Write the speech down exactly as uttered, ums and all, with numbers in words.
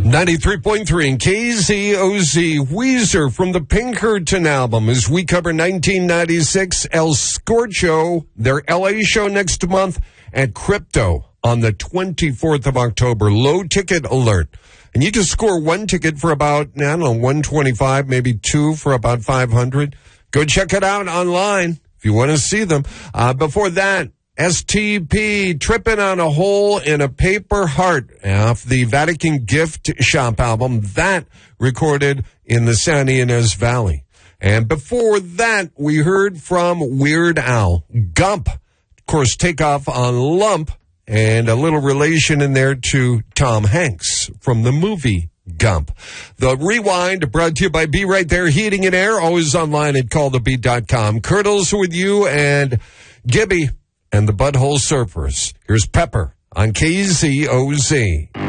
ninety-three point three in K Z O Z. Weezer from the Pinkerton album as we cover nineteen ninety-six El Scorcho, their L A show next month, and Crypto on the twenty-fourth of October. Low ticket alert. And you can score one ticket for about, I don't know, one twenty-five, maybe two for about five hundred. Go check it out online if you want to see them. Uh, before that, S T P, Tripping on a Hole in a Paper Heart, off the Vatican Gift Shop album, that recorded in the San Ynez Valley. And before that, we heard from Weird Al, Gump. Of course, Takeoff on Lump, and a little relation in there to Tom Hanks from the movie Gump. The Rewind brought to you by Be Right There Heating and Air, always online at call the beat dot com. Kurtles with you and Gibby and the Butthole Surfers. Here's Pepper on K Z O Z.